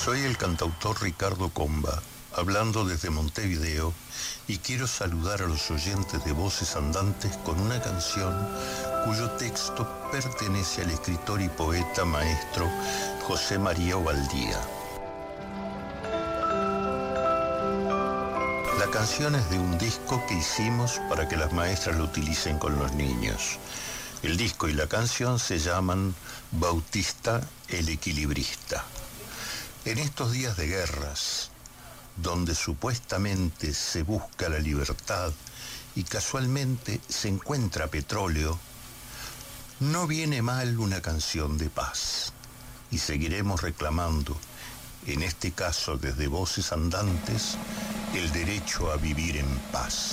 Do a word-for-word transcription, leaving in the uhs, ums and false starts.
Soy el cantautor Ricardo Comba, hablando desde Montevideo, y quiero saludar a los oyentes de Voces Andantes con una canción cuyo texto pertenece al escritor y poeta maestro José María Ovaldía. La canción es de un disco que hicimos para que las maestras lo utilicen con los niños. El disco y la canción se llaman Bautista el Equilibrista. En estos días de guerras, donde supuestamente se busca la libertad y casualmente se encuentra petróleo, no viene mal una canción de paz. Y seguiremos reclamando, en este caso desde Voces Andantes, el derecho a vivir en paz.